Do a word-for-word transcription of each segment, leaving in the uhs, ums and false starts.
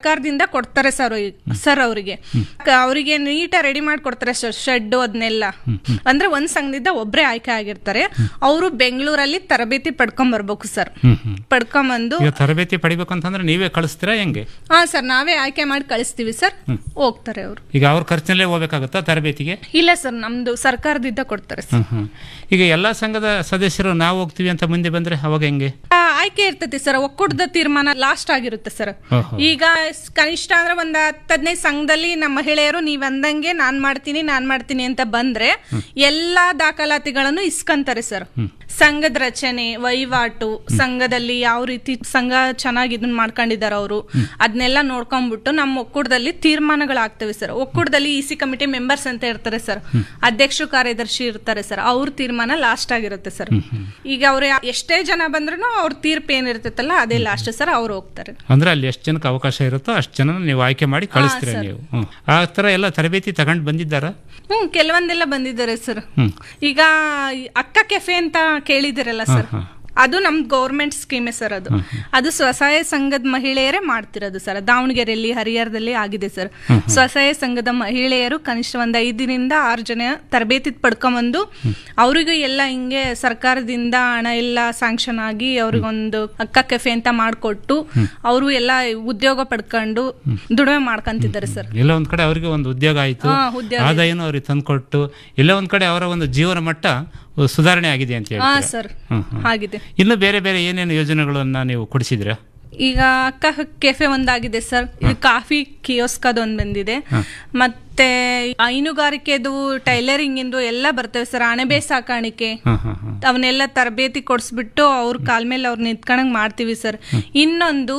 ಸರ್ಕಾರದಿಂದ ಕೊಡ್ತಾರೆ sir sir ಅವರಿಗೆ ಅವರಿಗೆ ನೀಟಾಗಿ ರೆಡಿ ಮಾಡಿ ಕೊಡ್ತಾರೆ ಸರ್ ಶೆಡ್ ಅದನ್ನೆಲ್ಲ. ಅಂದ್ರೆ ಒಂದ್ ಸಂಘದಿಂದ ಒಬ್ರೇ ಆಯ್ಕೆ ಆಗಿರ್ತಾರೆ. ಅವರು ಬೆಂಗಳೂರಲ್ಲಿ ತರಬೇತಿ ಪಡ್ಕೊಂಡ್ ಬರ್ಬೇಕು ಸರ್. ಪಡ್ಕೊಂಬಂದು ತರಬೇತಿ ಪಡಿಬೇಕು ಅಂತಂದ್ರೆ ನೀವೇ ಕಳಿಸ್ತೀರಾ ಹೆಂಗೆ? ಹಾ ಸರ್, ನಾವೇ ಆಯ್ಕೆ ಮಾಡಿ ಕಳಿಸ್ತೀವಿ ಸರ್. ಹೋಗ್ತಾರೆ ಅವರು. ಈಗ ಅವ್ರ ಖರ್ಚಿನಲ್ಲೇ ಹೋಗ್ಬೇಕಾಗುತ್ತಾ ತರಬೇತಿಗೆ? ಇಲ್ಲ ಸರ್, ನಮ್ದು ಸರ್ಕಾರದಿಂದ ಕೊಡ್ತಾರೆ ಸರ್. ಈಗ ಎಲ್ಲಾ ಸಂಘದ ಸದಸ್ಯರು ನಾವು ಹೋಗ್ತೀವಿ ಅಂತ ಮುಂದೆ ಬಂದ್ರೆ ಅವಾಗ ಹೆಂಗೆ? ಆಯ್ಕೆ ಇರ್ತೈತಿ ಸರ್. ಒಕ್ಕೂಟದ ತೀರ್ಮಾನ ಲಾಸ್ಟ್ ಆಗಿರುತ್ತೆ ಸರ್. ಈಗ ಕನಿಷ್ಠ ಅಂದ್ರೆ ಒಂದ್ ಹತ್ತು ಹದಿನೈದು ಸಂಘದಲ್ಲಿ ನಮ್ಮ ಮಹಿಳೆಯರು ನೀವ್ ಅಂದಂಗೆ ನಾನ್ ಮಾಡ್ತೀನಿ ನಾನ್ ಮಾಡ್ತೀನಿ ಅಂತ ಬಂದ್ರೆ ಎಲ್ಲಾ ದಾಖಲಾತಿಗಳನ್ನು ಇಸ್ಕಂತಾರೆ ಸರ್. ಸಂಘದ ರಚನೆ, ವಹಿವಾಟು, ಸಂಘದಲ್ಲಿ ಯಾವ ರೀತಿ ಸಂಘ ಚೆನ್ನಾಗಿ ಇದನ್ನ ಮಾಡ್ಕೊಂಡಿದಾರ ಅವರು, ಅದನ್ನೆಲ್ಲ ನೋಡ್ಕೊಂಡ್ಬಿಟ್ಟು ನಮ್ಮ ಒಕ್ಕೂಟದಲ್ಲಿ ತೀರ್ಮಾನಗಳಾಗ್ತವೆ ಸರ್. ಒಕ್ಕೂಟದಲ್ಲಿ ಇ ಸಿ ಕಮಿಟಿ ಮೆಂಬರ್ಸ್ ಅಂತ ಇರ್ತಾರೆ ಸರ್, ಅಧ್ಯಕ್ಷ ಕಾರ್ಯದರ್ಶಿ ಇರ್ತಾರೆ ಸರ್. ಅವ್ರ ತೀರ್ಮಾನ ಲಾಸ್ಟ್ ಆಗಿರುತ್ತೆ ಸರ್. ಈಗ ಅವ್ರ ಎಷ್ಟೇ ಜನ ಬಂದ್ರು ಅವ್ರ ತೀರ್ಪು ಏನಿರ್ತೈತಲ್ಲ ಅದೇ ಲಾಸ್ಟ್ ಸರ್. ಅವ್ರು ಹೋಗ್ತಾರೆ. ಅಂದ್ರೆ ಅಲ್ಲಿ ಎಷ್ಟು ಜನಕ್ಕೆ ಅವಕಾಶ ಇರುತ್ತೋ ಅಷ್ಟು ಜನ ನೀವು ಆಯ್ಕೆ ಮಾಡಿ ಕಳಿಸ್ತೀರಾ ನೀವು? ಆ ತರ ಎಲ್ಲ ತರಬೇತಿ ತಗೊಂಡು ಬಂದಿದ್ದಾರ? ಹ್ಮ್, ಕೆಲವೊಂದೆಲ್ಲ ಬಂದಿದ್ದಾರೆ ಸರ್. ಈಗ ಅಕ್ಕ ಕೆಫೆ ಅಂತ ಕೇಳಿದಿರಲ್ಲ ಸರ್, ಅದು ನಮ್ ಗೌರ್ಮೆಂಟ್ ಸ್ಕೀಮೇ ಸರ್. ಅದು ಅದು ಸ್ವಸಹಾಯ ಸಂಘದ ಮಹಿಳೆಯರೇ ಮಾಡ್ತಿರೋದು ಸರ್. ದಾವಣಗೆರೆಯಲ್ಲಿ, ಹರಿಹರದಲ್ಲಿ ಆಗಿದೆ ಸರ್. ಸ್ವಸಹಾಯ ಸಂಘದ ಮಹಿಳೆಯರು ಕನಿಷ್ಠ ಒಂದ್ ಐದರಿಂದ ಆರು ಜನ ತರಬೇತಿ ಪಡ್ಕೊಂಬಂದು ಅವ್ರಿಗೂ ಎಲ್ಲ ಹಿಂಗೆ ಸರ್ಕಾರದಿಂದ ಹಣ ಎಲ್ಲ ಸ್ಯಾಂಕ್ಷನ್ ಆಗಿ ಅವ್ರಿಗೊಂದು ಅಕ್ಕ ಕೆಫೆ ಅಂತ ಮಾಡ್ಕೊಟ್ಟು ಅವರು ಎಲ್ಲ ಉದ್ಯೋಗ ಪಡ್ಕೊಂಡು ದುಡಿಮೆ ಮಾಡ್ಕೊಂತಿದ್ದಾರೆ ಸರ್. ಎಲ್ಲ ಒಂದ್ ಕಡೆ ಅವ್ರಿಗೆ ಒಂದು ಉದ್ಯೋಗ ಆಯ್ತು, ಆದಾಯನೂ ಅವ್ರಿಗೆ ತಂದ್ಕೊಟ್ಟು ಎಲ್ಲ ಒಂದ್ ಕಡೆ ಅವರ ಒಂದು ಜೀವನ ಮಟ್ಟ ಸುಧಾರಣೆ ಆಗಿದೆ ಅಂತ ಹೇಳಿ ಸರ್. ಆಗಿದೆ. ಇನ್ನು ಬೇರೆ ಬೇರೆ ಏನೇನು ಯೋಜನೆಗಳನ್ನ ನೀವು ಕೊಡಿಸಿದ್ರ? ಈಗ ಅಕ್ಕ ಕೆಫೆ ಒಂದಾಗಿದೆ ಸರ್. ಇದು ಕಾಫಿ ಕಿಯೋಸ್ಕ್ ಅದೊಂದು ಬಂದಿದೆ. ಮತ್ತೆ ಹೈನುಗಾರಿಕೆದು, ಟೈಲರಿಂಗ್ ಇಂದು ಎಲ್ಲ ಬರ್ತವೆ ಸರ್. ಅಣಬೆ ಸಾಕಾಣಿಕೆ ಅವನ್ನೆಲ್ಲ ತರಬೇತಿ ಕೊಡಿಸ್ಬಿಟ್ಟು ಅವ್ರ ಕಾಲ್ ಮೇಲೆ ಅವ್ರು ನಿಂತ್ಕೊಂಡಂಗ್ ಮಾಡ್ತೀವಿ ಸರ್. ಇನ್ನೊಂದು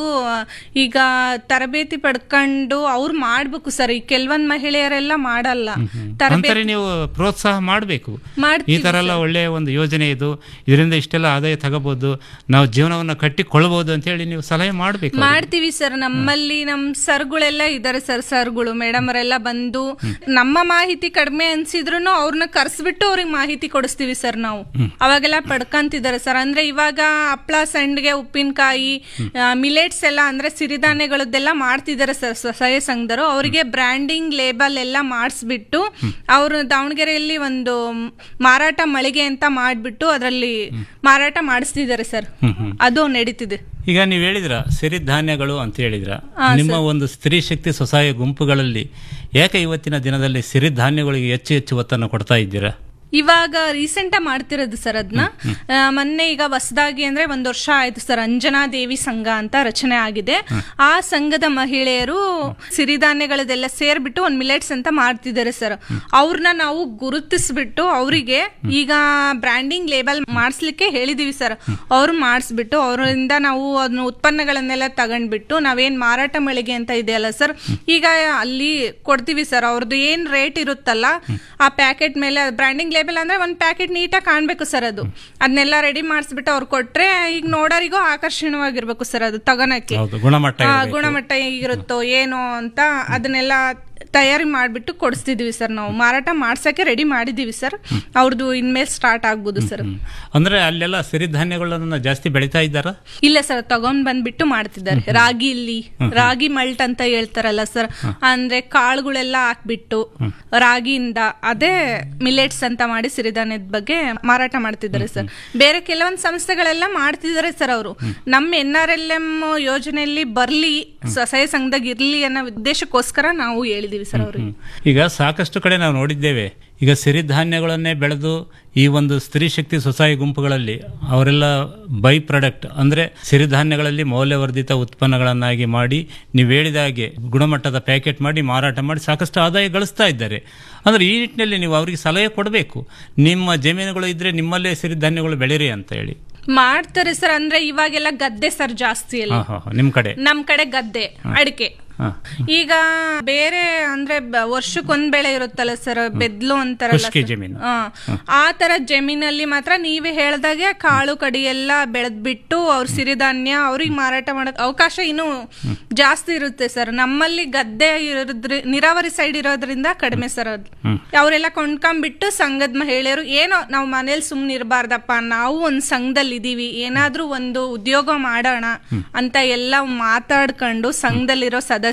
ಈಗ ತರಬೇತಿ ಪಡ್ಕೊಂಡು ಅವ್ರು ಮಾಡ್ಬೇಕು ಸರ್. ಈ ಕೆಲವೊಂದ್ ಮಹಿಳೆಯರೆಲ್ಲ ಮಾಡಲ್ಲ. ತರಬೇತಿ ನೀವು ಪ್ರೋತ್ಸಾಹ ಮಾಡಬೇಕು. ಈ ತರ ಎಲ್ಲ ಒಳ್ಳೆಯ ಒಂದು ಯೋಜನೆ ಇದು, ಇದರಿಂದ ಇಷ್ಟೆಲ್ಲ ಆದಾಯ ತಗೋಬಹುದು, ನಾವು ಜೀವನವನ್ನ ಕಟ್ಟಿಕೊಳ್ಳಬಹುದು ಅಂತ ಹೇಳಿ ನೀವು ಸಲಹೆ ಮಾಡ್ಬೇಕು. ಮಾಡ್ತೀವಿ ಸರ್. ನಮ್ಮಲ್ಲಿ ನಮ್ ಸರ್ಗಳೆಲ್ಲ ಇದಾರೆ ಸರ್. ಸರ್ಗಳು ಮೇಡಮ್ ಅವರೆಲ್ಲ ಬಂದು ನಮ್ಮ ಮಾಹಿತಿ ಕಡಿಮೆ ಅನ್ಸಿದ್ರು ಅವ್ರನ್ನ ಕರ್ಸ್ಬಿಟ್ಟು ಅವ್ರಿಗೆ ಮಾಹಿತಿ ಕೊಡಿಸ್ತೀವಿ ಸರ್ ನಾವು. ಅವಾಗೆಲ್ಲ ಪಡ್ಕಂತಿದ್ದಾರೆ ಸರ್. ಅಂದ್ರೆ ಇವಾಗ ಹಪ್ಳ, ಸಂಡ್ಗೆ, ಉಪ್ಪಿನಕಾಯಿ, ಮಿಲೆಟ್ಸ್ ಎಲ್ಲ ಅಂದ್ರೆ ಸಿರಿಧಾನ್ಯಗಳದ್ದೆಲ್ಲ ಮಾಡ್ತಿದ್ದಾರೆ ಸರ್ ಸ್ವಸಹಾಯ ಸಂಘದವರು. ಅವರಿಗೆ ಬ್ರ್ಯಾಂಡಿಂಗ್ ಲೇಬಲ್ ಎಲ್ಲ ಮಾಡಿಸ್ಬಿಟ್ಟು ಅವರು ದಾವಣಗೆರೆಯಲ್ಲಿ ಒಂದು ಮಾರಾಟ ಮಳಿಗೆ ಅಂತ ಮಾಡ್ಬಿಟ್ಟು ಅದರಲ್ಲಿ ಮಾರಾಟ ಮಾಡಿಸ್ತಿದ್ದಾರೆ ಸರ್. ಅದು ನಡೀತಿದೆ. ಈಗ ನೀವು ಹೇಳಿದ್ರ ಸಿರಿಧಾನ್ಯಗಳು ಅಂತ ಹೇಳಿದ್ರ, ನಿಮ್ಮ ಒಂದು ಸ್ತ್ರೀ ಶಕ್ತಿ ಸ್ವಸಹಾಯ ಗುಂಪುಗಳಲ್ಲಿ ಯಾಕೆ ಇವತ್ತಿನ ದಿನದಲ್ಲಿ ಸಿರಿಧಾನ್ಯಗಳಿಗೆ ಹೆಚ್ಚು ಹೆಚ್ಚು ಒತ್ತನ್ನು ಕೊಡ್ತಾ ಇದ್ದೀರಾ? ಇವಾಗ ರೀಸೆಂಟ್ ಮಾಡ್ತಿರೋದು ಸರ್ ಅದನ್ನ. ಮೊನ್ನೆ ಈಗ ಹೊಸದಾಗಿ ಅಂದ್ರೆ ಒಂದ್ ವರ್ಷ ಆಯ್ತು ಸರ್, ಅಂಜನಾ ದೇವಿ ಸಂಘ ಅಂತ ರಚನೆ ಆಗಿದೆ. ಆ ಸಂಘದ ಮಹಿಳೆಯರು ಸಿರಿಧಾನ್ಯಗಳದೆಲ್ಲ ಸೇರ್ಬಿಟ್ಟು ಒಂದ್ ಮಿಲೆಟ್ಸ್ ಅಂತ ಮಾಡ್ತಿದ್ದಾರೆ ಸರ್. ಅವ್ರನ್ನ ನಾವು ಗುರುತಿಸ್ಬಿಟ್ಟು ಅವರಿಗೆ ಈಗ ಬ್ರ್ಯಾಂಡಿಂಗ್ ಲೇಬಲ್ ಮಾಡಿಸ್ಲಿಕ್ಕೆ ಹೇಳಿದೀವಿ ಸರ್. ಅವ್ರು ಮಾಡಿಸ್ಬಿಟ್ಟು ಅವರಿಂದ ನಾವು ಅದನ್ನ ಉತ್ಪನ್ನಗಳನ್ನೆಲ್ಲ ತಗೊಂಡ್ಬಿಟ್ಟು ನಾವೇನ್ ಮಾರಾಟ ಮಳಿಗೆ ಅಂತ ಇದೆಯಲ್ಲ ಸರ್, ಈಗ ಅಲ್ಲಿ ಕೊಡ್ತೀವಿ ಸರ್. ಅವ್ರದ್ದು ಏನ್ ರೇಟ್ ಇರುತ್ತಲ್ಲ ಆ ಪ್ಯಾಕೆಟ್ ಮೇಲೆ ಬ್ರ್ಯಾಂಡಿಂಗ್ ಲೇಬಲ್ ಅಂದ್ರೆ ಒಂದ್ ಪ್ಯಾಕೆಟ್ ನೀಟಾಗಿ ಕಾಣ್ಬೇಕು ಸರ್. ಅದು ಅದನ್ನೆಲ್ಲ ರೆಡಿ ಮಾಡಿಸ್ಬಿಟ್ಟು ಅವ್ರು ಕೊಟ್ರೆ ಈಗ ನೋಡೋರಿಗೂ ಆಕರ್ಷಣವಾಗಿರ್ಬೇಕು ಸರ್. ಅದು ತಗೋಣಕ್ಕೆ ಗುಣಮಟ್ಟ ಹೇಗಿರುತ್ತೋ ಏನೋ ಅಂತ ಅದನ್ನೆಲ್ಲ ತಯಾರಿ ಮಾಡ್ಬಿಟ್ಟು ಕೊಡಿಸ್ತಿದೀವಿ ಸರ್. ನಾವು ಮಾರಾಟ ಮಾಡ್ಸಕ್ಕೆ ರೆಡಿ ಮಾಡಿದೀವಿ ಸರ್. ಅವ್ರದ್ದು ಇನ್ಮೇಲೆ ಸ್ಟಾರ್ಟ್ ಆಗ್ಬೋದು ಸರ್. ಅಂದ್ರೆ ಅಲ್ಲೆಲ್ಲ ಸಿರಿಧಾನ್ಯಗಳನ್ನ ಜಾಸ್ತಿ ಬೆಳೀತಾ ಇದ್ದಾರ? ಇಲ್ಲ ಸರ್, ತಗೊಂಡ್ ಬಂದ್ಬಿಟ್ಟು ಮಾಡ್ತಿದ್ದಾರೆ. ರಾಗಿ ಇಲ್ಲಿ ರಾಗಿ ಮಲ್ಟ್ ಅಂತ ಹೇಳ್ತಾರಲ್ಲ ಸರ್, ಅಂದ್ರೆ ಕಾಳುಗಳೆಲ್ಲ ಹಾಕ್ಬಿಟ್ಟು ರಾಗಿಯಿಂದ ಅದೇ ಮಿಲೆಟ್ಸ್ ಅಂತ ಮಾಡಿ ಸಿರಿಧಾನ್ಯದ ಬಗ್ಗೆ ಮಾರಾಟ ಮಾಡ್ತಿದ್ದಾರೆ ಸರ್. ಬೇರೆ ಕೆಲವೊಂದು ಸಂಸ್ಥೆಗಳೆಲ್ಲ ಮಾಡ್ತಿದ್ದಾರೆ ಸರ್. ಅವರು ನಮ್ಮ ಎನ್ ಆರ್ ಎಲ್ ಎಂ ಯೋಜನೆಯಲ್ಲಿ ಬರ್ಲಿ, ಸ್ವಸಹಾಯ ಸಂಘದಾಗ ಇರ್ಲಿ ಅನ್ನೋ ಉದ್ದೇಶಕ್ಕೋಸ್ಕರ ನಾವು ಹೇಳಿದೀವಿ ಸರ್ ಅವ್ರಿಗೆ. ಈಗ ಸಾಕಷ್ಟು ಕಡೆ ನಾವು ನೋಡಿದ್ದೇವೆ, ಈಗ ಸಿರಿಧಾನ್ಯಗಳನ್ನೇ ಬೆಳೆದು ಈ ಒಂದು ಸ್ತ್ರೀ ಶಕ್ತಿ ಸ್ವಸಹಾಯ ಗುಂಪುಗಳಲ್ಲಿ ಅವರೆಲ್ಲ ಬೈ ಪ್ರಾಡಕ್ಟ್ ಅಂದ್ರೆ ಸಿರಿಧಾನ್ಯಗಳಲ್ಲಿ ಮೌಲ್ಯವರ್ಧಿತ ಉತ್ಪನ್ನಗಳನ್ನಾಗಿ ಮಾಡಿ ನೀವು ಹೇಳಿದ ಹಾಗೆ ಗುಣಮಟ್ಟದ ಪ್ಯಾಕೆಟ್ ಮಾಡಿ ಮಾರಾಟ ಮಾಡಿ ಸಾಕಷ್ಟು ಆದಾಯ ಗಳಿಸ್ತಾ ಇದ್ದಾರೆ. ಅಂದ್ರೆ ಈ ನಿಟ್ಟಿನಲ್ಲಿ ನೀವು ಅವರಿಗೆ ಸಲಹೆ ಕೊಡಬೇಕು. ನಿಮ್ಮ ಜಮೀನುಗಳು ಇದ್ರೆ ನಿಮ್ಮಲ್ಲೇ ಸಿರಿಧಾನ್ಯಗಳು ಬೆಳೀರಿ ಅಂತ ಹೇಳಿ. ಮಾಡ್ತಾರೆ ಸರ್. ಅಂದ್ರೆ ಇವಾಗೆಲ್ಲ ಗದ್ದೆ ಸರ್ ಜಾಸ್ತಿ ಅಲ್ಲ ನಿಮ್ ಕಡೆ? ನಮ್ ಕಡೆ ಗದ್ದೆ, ಅಡಿಕೆ. ಈಗ ಬೇರೆ ಅಂದ್ರೆ ವರ್ಷಕ್ಕೊಂದ್ ಬೆಳೆ ಇರುತ್ತಲ್ಲ ಸರ್, ಬೆದ್ಲು ಅಂತಾರಲ್ಲ, ಆ ತರ ಜಮೀನಲ್ಲಿ ಮಾತ್ರ ನೀವೇ ಹೇಳ್ದಾಗೆ ಕಾಳು ಕಡಿ ಎಲ್ಲ ಬೆಳೆದ್ಬಿಟ್ಟು ಅವ್ರ ಸಿರಿಧಾನ್ಯ ಅವ್ರಿಗೆ ಮಾರಾಟ ಮಾಡಕ್ ಅವಕಾಶ ಇನ್ನು ಜಾಸ್ತಿ ಇರುತ್ತೆ ಸರ್. ನಮ್ಮಲ್ಲಿ ಗದ್ದೆ ಇರೋದ್ರಿ ನೀರಾವರಿ ಸೈಡ್ ಇರೋದ್ರಿಂದ ಕಡಿಮೆ ಸರ್. ಅದು ಅವರೆಲ್ಲ ಕೊಂಡ್ಕೊಂಡ್ಬಿಟ್ಟು ಸಂಘದ ಮಹಿಳೆಯರು ಏನೋ ನಾವು ಮನೇಲಿ ಸುಮ್ನೆ ಇರಬಾರ್ದಪ್ಪ, ನಾವು ಒಂದ್ ಸಂಘದಲ್ಲಿ ಇದೀವಿ, ಏನಾದ್ರೂ ಒಂದು ಉದ್ಯೋಗ ಮಾಡೋಣ ಅಂತ ಎಲ್ಲ ಮಾತಾಡ್ಕೊಂಡು ಸಂಘದಲ್ಲಿರೋ ಸದಸ್ಯ